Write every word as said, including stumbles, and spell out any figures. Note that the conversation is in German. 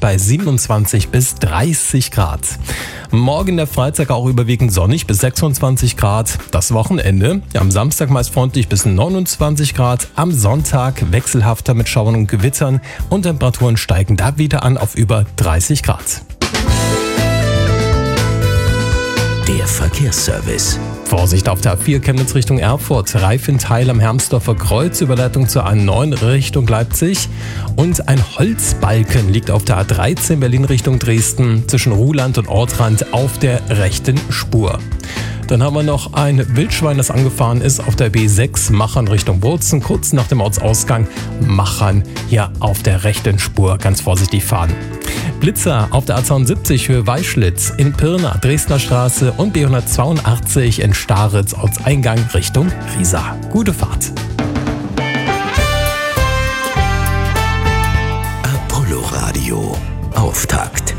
bei siebenundzwanzig bis dreißig Grad. Morgen der Freitag auch überwiegend sonnig bis sechsundzwanzig Grad. Das Wochenende ja, am Samstag meist freundlich bis neunundzwanzig Grad. Am Sonntag wechselhafter mit Schauern und Gewittern und Temperaturen steigen da wieder an auf über dreißig Grad. Der Verkehrsservice. Vorsicht auf der A vier Chemnitz Richtung Erfurt, Reifenteil am Hermsdorfer Kreuz, Überleitung zur A neun Richtung Leipzig und ein Holzbalken liegt auf der A dreizehn Berlin Richtung Dresden zwischen Ruhland und Ortrand auf der rechten Spur. Dann haben wir noch ein Wildschwein, das angefahren ist auf der B sechs Machern Richtung Bozen, kurz nach dem Ortsausgang Machern hier auf der rechten Spur, ganz vorsichtig fahren. Blitzer auf der A zweiundsiebzig Höhe Weischlitz in Pirna, Dresdner Straße und B hundertzweiundachtzig in Staritz Ortseingang Richtung Riesa. Gute Fahrt. Apollo Radio. Auftakt.